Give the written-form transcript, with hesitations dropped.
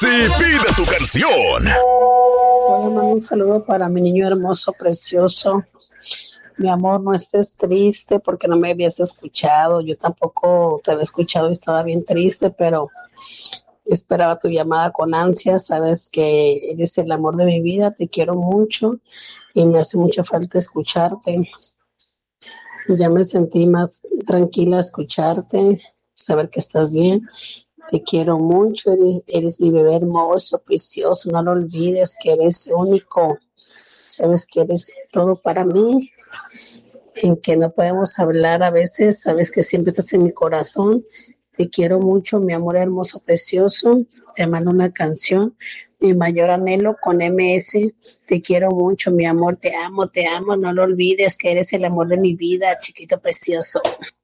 Sí, pide tu canción. Hola, mando un saludo para mi niño hermoso, precioso. Mi amor, no estés triste porque no me habías escuchado. Yo tampoco te había escuchado y estaba bien triste, pero esperaba tu llamada con ansia. Sabes que eres el amor de mi vida, te quiero mucho y me hace mucha falta escucharte. Ya me sentí más tranquila a escucharte, saber que estás bien. Te quiero mucho, eres mi bebé hermoso, precioso. No lo olvides que eres único. Sabes que eres todo para mí, en que no podemos hablar a veces. Sabes que siempre estás en mi corazón. Te quiero mucho, mi amor hermoso, precioso. Te mando una canción, mi mayor anhelo con MS. Te quiero mucho, mi amor, te amo, no lo olvides que eres el amor de mi vida, chiquito precioso.